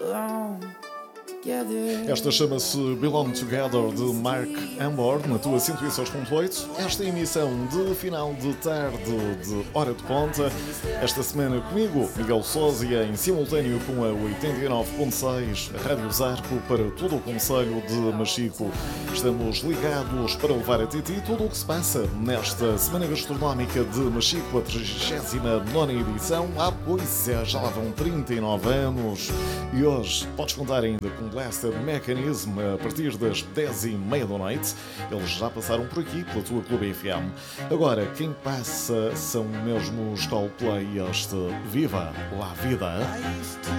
Esta chama-se Belong Together, de Mark Ambor, na tua 106.8. Esta emissão de final de tarde de Hora de Ponta. Esta semana comigo, Miguel Sósia, em simultâneo com a 89.6, a Rádio Zarco, para todo o concelho de Machico. Estamos ligados para levar a ti tudo o que se passa nesta Semana Gastronómica de Machico, a 39ª edição. Pois é, já lá vão 39 anos. E hoje podes contar ainda com Blaster Mechanism a partir das 10h30 da noite. Eles já passaram por aqui pela tua Clube FM. Agora, quem passa são mesmo os Coldplay, este Viva La Vida.